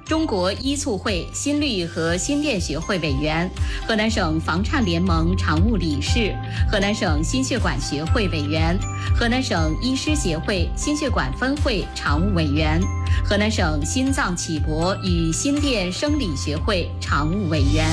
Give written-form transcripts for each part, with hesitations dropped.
中国医促会心律和心电学会委员，河南省房颤联盟常务理事，河南省心血管学会委员，河南省医师协会心血管分会常务委员，河南省心脏起搏与心电生理学会常务委员。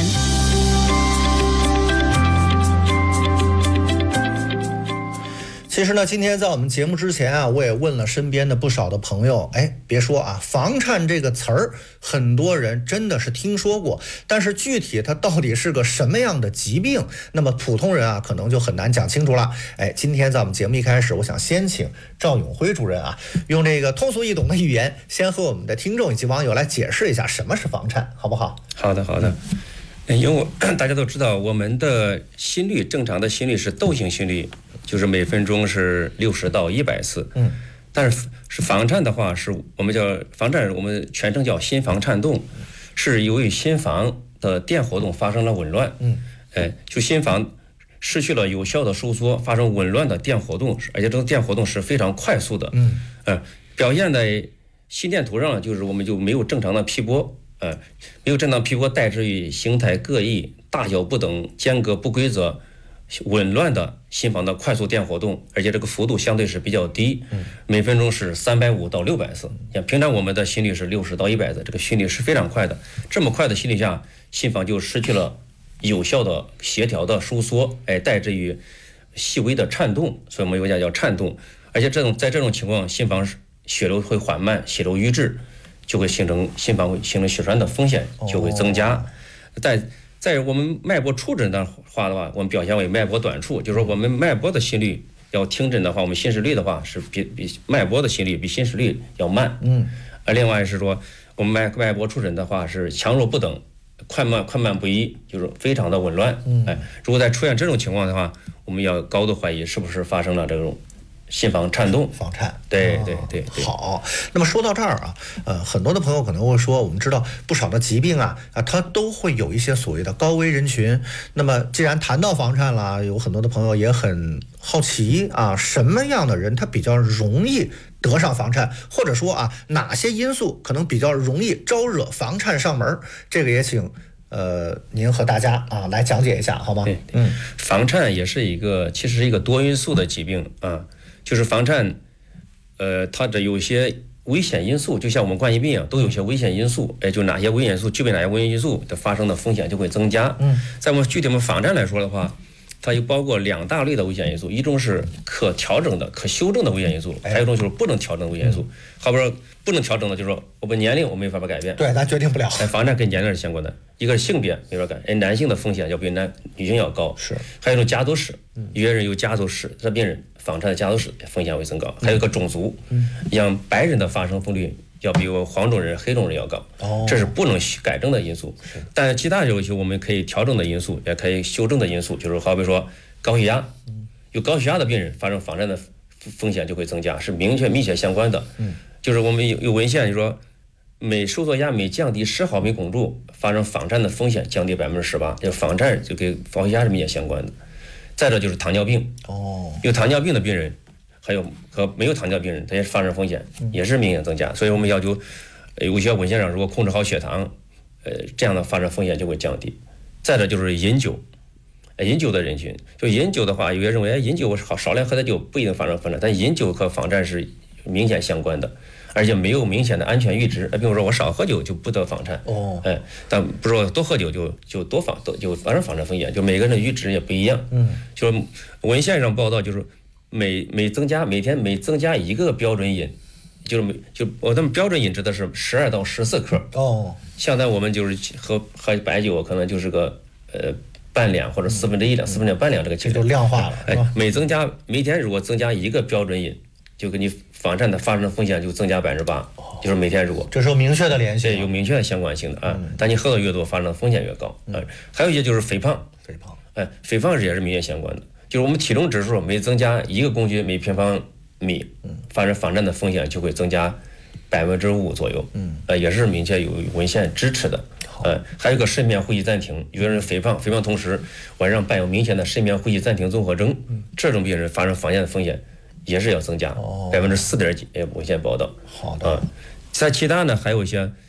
其实呢，今天在我们节目之前啊，我也问了身边的不少的朋友，别说啊，房颤这个词儿，很多人真的是听说过，但是具体它到底是个什么样的疾病，那么普通人啊，可能就很难讲清楚了。今天在我们节目一开始，我想先请赵永辉主任啊，用这个通俗易懂的语言，先和我们的听众以及网友来解释一下什么是房颤，好不好？ 好的，好的。因为大家都知道，我们的心率正常的心率是窦性心率，就是每分钟是60到100次。但是房颤的话，是我们叫房颤，我们全称叫心房颤动，是由于心房的电活动发生了紊乱。就心房失去了有效的收缩，发生紊乱的电活动，而且这个电活动是非常快速的。表现在心电图上，就是我们就没有正常的劈波。没有正常劈波，代之于形态各异、大小不等、间隔不规则、紊乱的心房的快速电活动，而且这个幅度相对是比较低，每分钟是350到600次。像平常我们的心率是60到100次，这个心率是非常快的。这么快的心率下，心房就失去了有效的协调的收缩，代之于细微的颤动，所以我们有讲叫颤动。而且在这种情况，心房血流会缓慢，血流瘀滞，就会形成心房会形成血栓的风险就会增加。在我们脉搏触诊的话，我们表现为脉搏短促，就是说我们脉搏的心率要听诊的话，我们心室率的话是比脉搏的心率比心室率要慢。另外是说我们脉搏触诊的话是强弱不等，快慢不一，就是非常的紊乱。如果再出现这种情况的话，我们要高度怀疑是不是发生了这种心房颤动。 房颤， 对。 好，那么说到这儿啊，很多的朋友可能会说，我们知道不少的疾病啊，它都会有一些所谓的高危人群。那么既然谈到房颤了，有很多的朋友也很好奇啊，什么样的人他比较容易得上房颤，或者说啊，哪些因素可能比较容易招惹房颤上门？这个也请您和大家啊来讲解一下，好吗？ 房颤也是其实是一个多因素的疾病啊。就是房颤，它这有些危险因素，就像我们冠心病一样，都有些危险因素。就哪些危险因素具备哪些危险因素的发生的风险就会增加。在我们具体我们房颤来说的话，它又包括2大类的危险因素，一种是可调整的、可修正的危险因素，还有一种就是不能调整的危险因素。好比说不能调整的，就是说我们年龄我没法改变， 对，咱决定不了。 房颤跟年龄是相关的，一个是性别没法改，男性的风险要比女性要高。 是， 还有一种家族史，有些人有家族史，这病人房颤的家族史风险会增高。还有一个种族，像白人的发生风率要比黄种人、黑种人要高，这是不能改正的因素。但是其他有一些我们可以调整的因素，也可以修正的因素，就是好比说高血压，有高血压的病人发生房颤的风险就会增加，是密切相关的。就是我们有文献就说，收缩压每降低10毫米汞柱，发生房颤的风险降低18%，就房颤就跟高血压是密切相关的。再者就是糖尿病，有糖尿病的病人，还有和没有糖尿病人，他也是发生风险也是明显增加。所以我们要求有些文献上如果控制好血糖，这样的发生风险就会降低。再者就是饮酒的人群，就饮酒的话，有些人认为饮酒少量喝的酒不一定发生房颤，但饮酒和房颤是明显相关的，而且没有明显的安全阈值。比如说我少喝酒就不得房颤，但不是说多喝酒就发生房颤风险，就每个人的阈值也不一样。就是文献上报道，就是每天每增加1个标准饮，咱们标准饮指的是12到14克。像在我们就是喝白酒，可能就是个半两或者1/4两、1/4半两这个剂量， 就量化了。 每天如果增加1个标准饮，就给你房颤的发生风险就增加8%，就是每天如果这是有明确的联系， 对，有明确的相关性的啊。但你喝的越多，发生的风险越高。还有一些就是肥胖，肥胖也是明显相关的，就是我们体重指数每增加1个公斤每平方米，发生房颤的风险就会增加5%左右。也是明确有文献支持的。还有个肾便呼吸暂停，有些人肥胖同时晚上伴有明显的肾便呼吸暂停综合征，这种病人发生房颤的风险也是要增加4.几，文献报道。 好的。 在其他呢，还有一些